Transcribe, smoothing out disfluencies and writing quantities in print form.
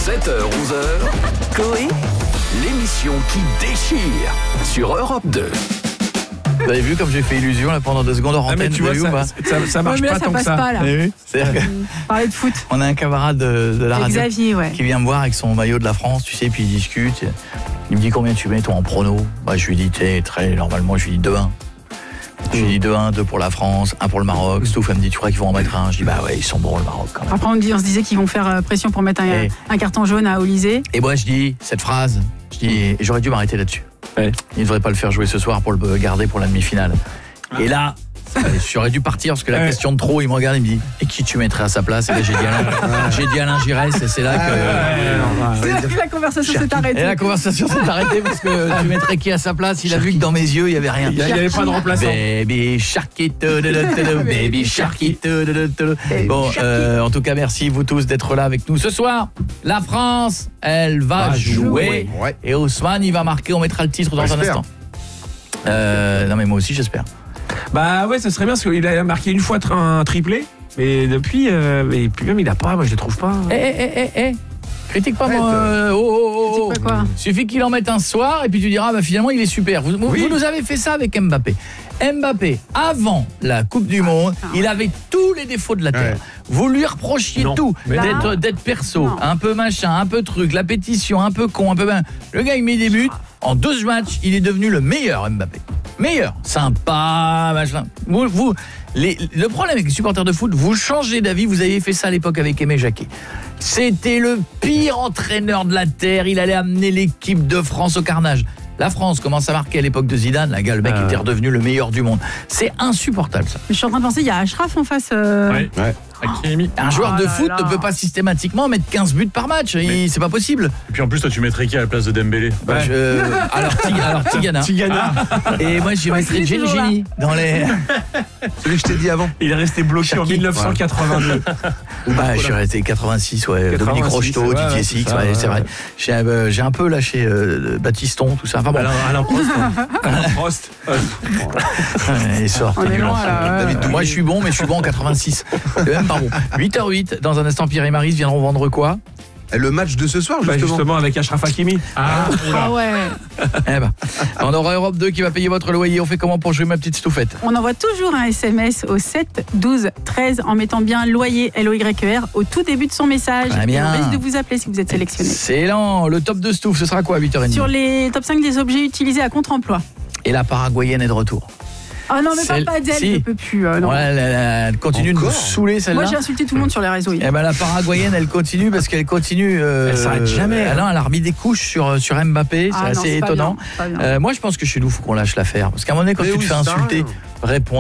7h-11h, Coé, l'émission qui déchire sur Europe 2. Vous avez vu comme j'ai fait illusion là pendant 2 secondes en antenne, tu vois, ça marche pas tant que ça. Pas, là. C'est-à-dire que Parler de foot. on a un camarade de la radio Xavier, ouais. qui vient me voir avec son maillot de la France, tu sais, puis il discute. Il me dit combien tu mets toi en prono. Je lui dis normalement je lui dis 2-1. Je lui dis 2-1, 2 pour la France, 1 pour le Maroc. Stouff, elle me dit tu crois qu'ils vont en mettre un? Je dis ouais, ils sont bons le Maroc quand même. Après on se disait qu'ils vont faire pression pour mettre un carton jaune à Olysée. Et moi je dis cette phrase, et j'aurais dû m'arrêter là-dessus. Ouais. Il ne devrait pas le faire jouer ce soir pour le garder pour la demi-finale. Et là, j'aurais dû partir parce que la question de trop, il me regarde, il me dit et qui tu mettrais à sa place? Et là j'ai dit Alain Giresse, et c'est là que la conversation s'est arrêtée. Et la conversation s'est arrêtée parce que tu mettrais qui à sa place? Il a vu que dans mes yeux, il n'y avait rien. Il n'y avait pas de remplaçant. Baby Sharky, Baby Sharky. Bon, en tout cas, merci vous tous d'être là avec nous ce soir. La France, elle va jouer. Ouais. Et Ousmane, il va marquer. On mettra le titre dans un instant. Non mais moi aussi, j'espère. Bah ouais, ça serait bien parce qu'il a marqué une fois un triplé, mais depuis, et puis même il a pas, moi je le trouve pas. Critique pas moi. Critique pas quoi. Suffit qu'il en mette un soir et puis tu diras finalement il est super. Vous nous avez fait ça avec Mbappé. Mbappé, avant la Coupe du Monde, il avait tous les défauts de la terre. Vous lui reprochiez tout, d'être perso, un peu machin, un peu truc, la pétition, un peu con, un peu ben. Le gars il met des buts, en 12 matchs, il est devenu le meilleur Mbappé. Meilleur, sympa, machin. Le problème avec les supporters de foot, vous changez d'avis, vous avez fait ça à l'époque avec Aimé Jacquet. C'était le pire entraîneur de la terre, il allait amener l'équipe de France au carnage. La France commence à marquer à l'époque de Zidane, le mec était redevenu le meilleur du monde. C'est insupportable ça. Je suis en train de penser, il y a Achraf en face. Ouais. Un joueur de foot ne peut pas systématiquement mettre 15 buts par match, c'est pas possible. Et puis en plus toi tu mettrais qui à la place de Dembélé? Alors Tigana. Et moi je mettrais Gengini dans les... Celui que je t'ai dit avant. Il est resté bloqué en 1982. Je suis resté 86, Dominique Rocheteau, Didier Six, c'est vrai. J'ai un peu lâché Baptiston, tout ça. Enfin bon. Alain Prost. Il sort. On est loin là. Moi je suis bon, mais je suis bon en 86. Même pas bon. 8h08, dans un instant Pierre et Maryse viendront vendre quoi? Le match de ce soir, justement avec Achraf Hakimi. Ah ouais. On aura Europe 2 qui va payer votre loyer. On fait comment pour jouer ma petite Stouffette? On envoie toujours un SMS au 7 12 13 en mettant bien loyer LOYER au tout début de son message. Très bien. Et on risque de vous appeler si vous êtes sélectionné. Excellent. Le top de Stouff, ce sera quoi à 8h30? Sur les top 5 des objets utilisés à contre-emploi. Et la Paraguayenne est de retour. Ah non, mais pas d'elle, je peux plus. Non. Ouais, elle continue de nous saouler celle-là. Moi j'ai insulté tout le monde sur les réseaux. La Paraguayenne, elle continue parce qu'elle continue. Elle s'arrête jamais. Elle a remis des couches sur Mbappé, c'est assez étonnant. Moi je pense que chez nous, il faut qu'on lâche l'affaire. Parce qu'à un moment donné, quand tu te fais insulter, répondre.